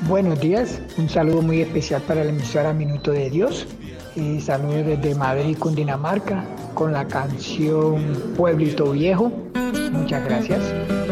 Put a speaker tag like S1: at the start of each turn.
S1: Buenos días, un saludo muy especial para la emisora Minuto de Dios. Saludos desde Madrid, Cundinamarca, con la canción Pueblito Viejo. Muchas gracias.